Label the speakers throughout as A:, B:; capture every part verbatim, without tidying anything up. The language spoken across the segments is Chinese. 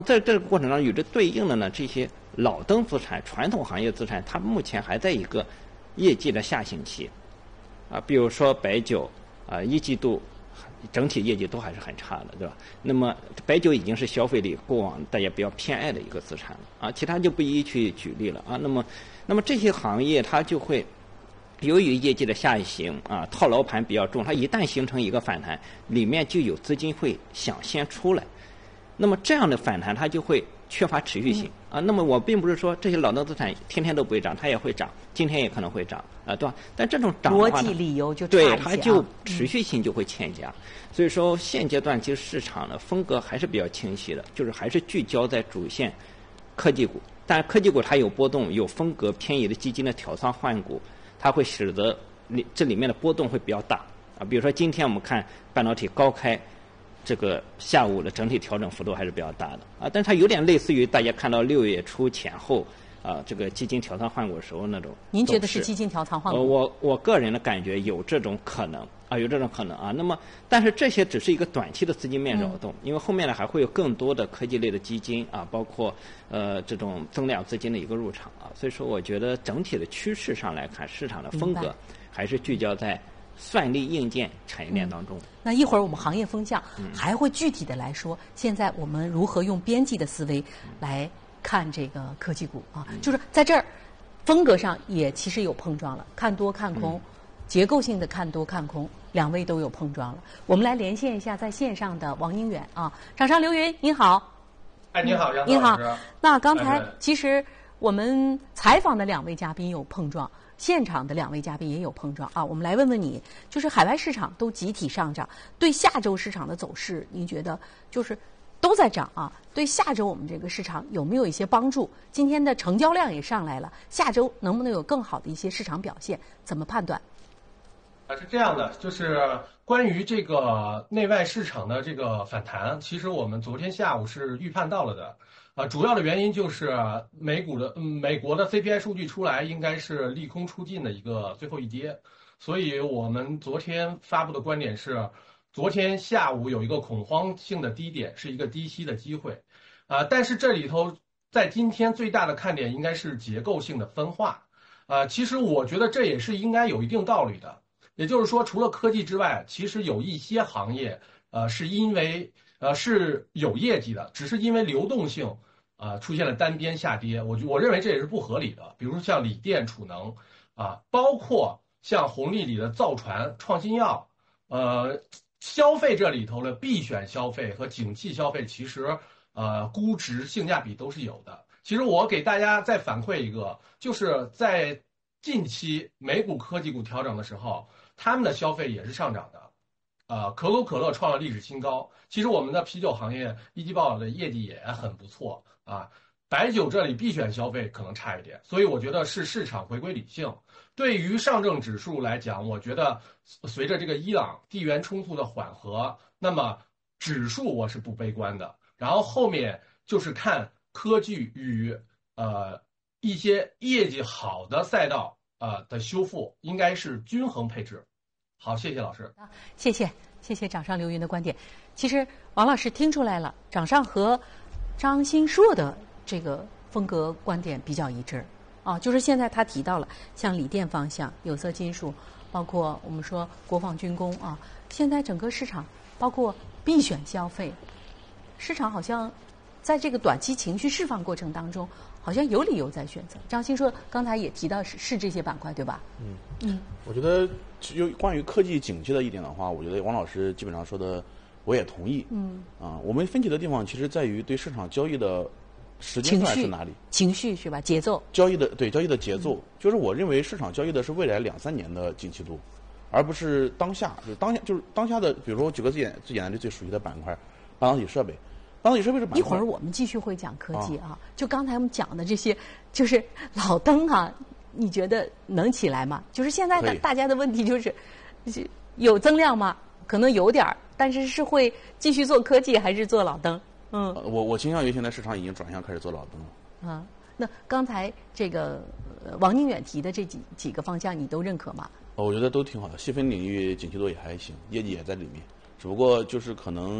A: 在这个过程中，与之对应的呢，这些老登资产、传统行业资产，它目前还在一个业绩的下行期，啊，比如说白酒，啊，一季度整体业绩都还是很差的，对吧？那么白酒已经是消费力过往大家比较偏爱的一个资产了，啊，其他就不一一去举例了啊。那么，那么这些行业它就会由于业绩的下行啊，套牢盘比较重，它一旦形成一个反弹，里面就有资金会想先出来。那么这样的反弹它就会缺乏持续性、嗯、啊。那么我并不是说这些老登资产天天都不会涨，它也会涨，今天也可能会涨啊，对吧？但这种涨的话，
B: 逻辑理由就差
A: 对
B: 一些、啊、
A: 它就持续性就会欠佳、嗯。所以说现阶段其实市场的风格还是比较清晰的，就是还是聚焦在主线科技股。但科技股它有波动，有风格偏移的基金的调仓换股，它会使得这里面的波动会比较大啊。比如说今天我们看半导体高开。这个下午的整体调整幅度还是比较大的啊，但是它有点类似于大家看到六月初前后啊，这个基金调仓换股的时候那种。
B: 您觉得是基金调仓换股？
A: 呃，我我个人的感觉有这种可能啊，有这种可能啊。那么，但是这些只是一个短期的资金面扰动，嗯、因为后面呢还会有更多的科技类的基金啊，包括呃这种增量资金的一个入场啊，所以说我觉得整体的趋势上来看，市场的风格还是聚焦在算力硬件产业链当中、嗯。
B: 那一会儿我们行业风向还会具体的来说，嗯、现在我们如何用边际的思维来看这个科技股啊？嗯、就是在这儿风格上也其实有碰撞了，看多看空，嗯、结构性的看多看空，两位都有碰撞了。我们来连线一下在线上的王英远啊，掌上刘云，您好。
C: 哎，你好，杨
B: 您好。那刚才其实我们采访的两位嘉宾有碰撞。现场的两位嘉宾也有碰撞啊，我们来问问你，就是海外市场都集体上涨，对下周市场的走势，您觉得就是都在涨啊？对下周我们这个市场有没有一些帮助？今天的成交量也上来了，下周能不能有更好的一些市场表现？怎么判断？
C: 啊，是这样的，就是关于这个内外市场的这个反弹，其实我们昨天下午是预判到了的。啊，主要的原因就是美股的，嗯，美国的 C P I 数据出来，应该是利空出尽的一个最后一跌，所以我们昨天发布的观点是，昨天下午有一个恐慌性的低点，是一个低吸的机会，啊，但是这里头在今天最大的看点应该是结构性的分化，啊，其实我觉得这也是应该有一定道理的，也就是说，除了科技之外，其实有一些行业，呃，是因为。呃，是有业绩的，只是因为流动性，呃，出现了单边下跌。我我认为这也是不合理的。比如说像锂电、储能，啊，包括像红利里的造船、创新药，呃，消费这里头的必选消费和景气消费，其实呃估值性价比都是有的。其实我给大家再反馈一个，就是在近期美股科技股调整的时候，他们的消费也是上涨的。呃，可口可乐创了历史新高。其实我们的啤酒行业一季报的业绩也很不错啊。白酒这里必选消费可能差一点，所以我觉得是市场回归理性。对于上证指数来讲，我觉得随着这个伊朗地缘冲突的缓和，那么指数我是不悲观的。然后后面就是看科技与呃一些业绩好的赛道呃的修复，应该是均衡配置。好，谢谢老师。
B: 谢谢，谢谢掌上刘云的观点。其实王老师听出来了，掌上和张新硕的这个风格观点比较一致啊，就是现在他提到了像锂电方向、有色金属，包括我们说国防军工啊，现在整个市场包括必选消费，市场好像在这个短期情绪释放过程当中，好像有理由在选择。张新硕刚才也提到是是这些板块对吧？
D: 嗯嗯，我觉得就关于科技景气的一点的话，我觉得王老师基本上说的我也同意。嗯啊，我们分歧的地方其实在于对市场交易的时间段是哪里？
B: 情绪是吧？节奏？
D: 交易的对交易的节奏，嗯、就是我认为市场交易的是未来两三年的景气度，而不是当下。就是当下就是当下的，比如说我举个最简最简单的最熟悉的板块，半导体设备。半导体设备是板块。
B: 一会儿我们继续会讲科技啊，啊就刚才我们讲的这些，就是老登啊，你觉得能起来吗？就是现在的大家的问题就是，有增量吗？可能有点儿，但是是会继续做科技还是做老登？嗯，
D: 呃、我我倾向于现在市场已经转向开始做老登了。
B: 啊，那刚才这个王宁远提的这几几个方向，你都认可吗？
D: 哦，我觉得都挺好的，细分领域景气度也还行，业绩也在里面，只不过就是可能。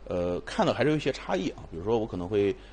D: 呃看的还是有一些差异啊。比如说我可能会